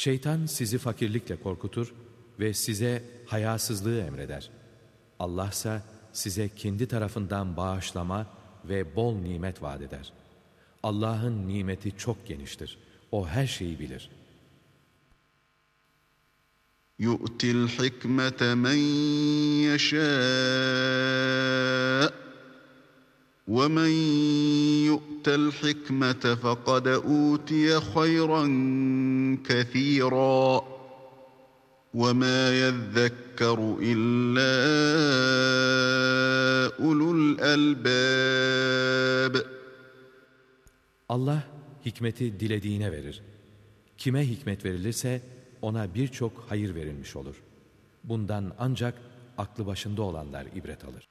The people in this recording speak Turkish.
Şeytan sizi fakirlikle korkutur ve size hayasızlığı emreder. Allah ise size kendi tarafından bağışlama ve bol nimet vaat eder. Allah'ın nimeti çok geniştir. O her şeyi bilir. يُؤْتِ الْحِكْمَةَ مَنْ يَشَاءُ وَمَنْ يُؤْتَ الْحِكْمَةَ فَقَدْ أُوتِيَ خَيْرًا كَثِيرًا وَمَا يَذَّكَّرُ إِلَّا أُولُو الْأَلْبَابِ. Allah hikmeti dilediğine verir. Kime hikmet verilirse ona birçok hayır verilmiş olur. Bundan ancak aklı başında olanlar ibret alır.